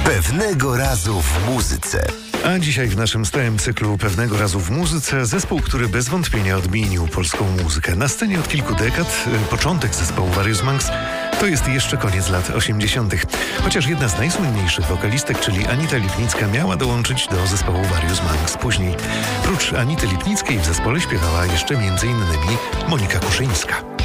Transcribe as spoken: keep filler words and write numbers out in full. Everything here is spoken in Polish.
Pewnego razu w muzyce. A dzisiaj w naszym stałym cyklu Pewnego razu w muzyce zespół, który bez wątpienia odmienił polską muzykę. Na scenie od kilku dekad, początek zespołu Various Monks, to jest jeszcze koniec lat osiemdziesiątych. Chociaż jedna z najsłynniejszych wokalistek, czyli Anita Lipnicka, miała dołączyć do zespołu Various Monks później. Prócz Anity Lipnickiej w zespole śpiewała jeszcze między innymi Monika Kuszyńska.